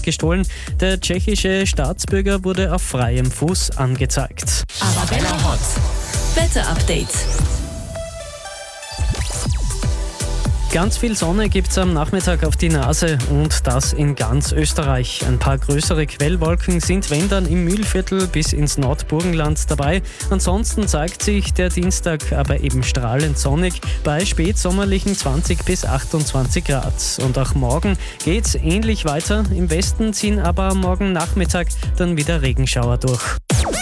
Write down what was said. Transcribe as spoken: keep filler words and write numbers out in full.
gestohlen. Der tschechische Staatsbürger wurde auf freiem Fuß angezeigt. Arabella Hot. Wetter-Update. Ganz viel Sonne gibt's am Nachmittag auf die Nase und das in ganz Österreich. Ein paar größere Quellwolken sind wenn dann im Mühlviertel bis ins Nordburgenland dabei. Ansonsten zeigt sich der Dienstag aber eben strahlend sonnig bei spätsommerlichen zwanzig bis achtundzwanzig Grad. Und auch morgen geht's ähnlich weiter. Im Westen ziehen aber am Morgen Nachmittag dann wieder Regenschauer durch.